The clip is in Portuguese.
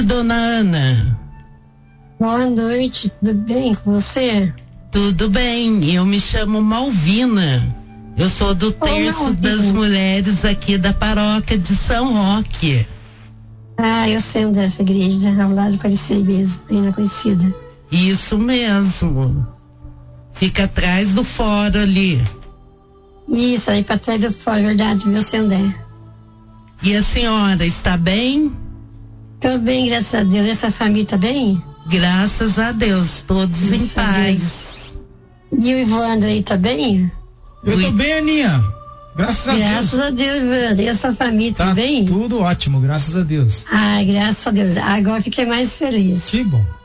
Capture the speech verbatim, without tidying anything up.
dona Ana. Boa noite, tudo bem com você? Tudo bem, eu me chamo Malvina. Eu sou do terço das mulheres aqui da paróquia de São Roque. Ah, eu sei onde é essa igreja, ao lado do Parecer mesmo, bem na conhecida. Isso mesmo. Fica atrás do fórum ali. Isso, aí pra trás do fórum, verdade, viu, sei onde é. E a senhora está bem? Tô bem, graças a Deus. E essa família tá bem? Graças a Deus, todos graças em paz. E o Ivandro aí, tá bem? Eu tô bem, Aninha. Graças a Deus. Graças a Deus, Ivandro. E a sua família, tá bem? Tudo ótimo, graças a Deus. Ai, graças a Deus. Agora fiquei mais feliz. Que bom.